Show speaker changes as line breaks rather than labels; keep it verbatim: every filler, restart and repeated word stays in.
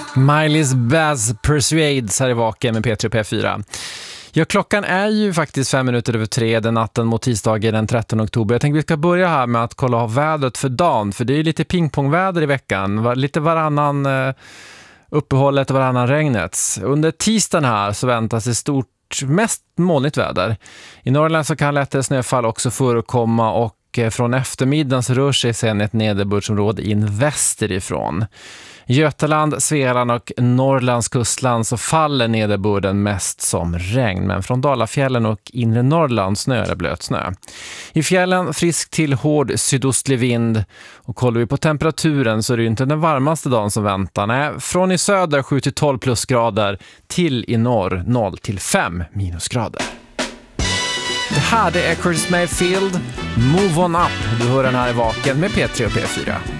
Miley's Baz Persuades här i Vaken med P tre och P fyra. Ja, klockan är ju faktiskt fem minuter över tre den natten mot tisdagen den trettonde oktober. Jag tänkte vi ska börja här med att kolla av vädret för dagen. För det är ju lite pingpongväder i veckan. Lite varannan eh, uppehållet och varannan regnets. Under tisdagen här så väntas det stort mest molnigt väder. I Norrland så kan lättare snöfall också förekomma och från eftermiddagen så rör sig sen ett nederbördsområde in västerifrån. Götaland, Svealand och Norrlands kustland så faller nederbörden mest som regn, men från Dalafjällen och inre Norrland snö eller blöt snö. I fjällen frisk till hård sydostlig vind, och kollar vi på temperaturen så är det ju inte den varmaste dagen som väntar. Nej, från i söder sju till tolv plusgrader till i norr noll till fem minusgrader. Det här det är Curtis Mayfield, Move On Up. Du hör den här i Vaken med P tre och P fyra.